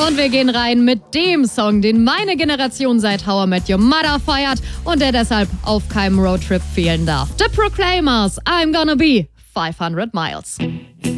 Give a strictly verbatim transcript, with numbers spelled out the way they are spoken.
Und wir gehen rein mit dem Song, den meine Generation seit How I Met Your Mother feiert und der deshalb auf keinem Roadtrip fehlen darf. The Proclaimers, I'm Gonna Be five hundred miles.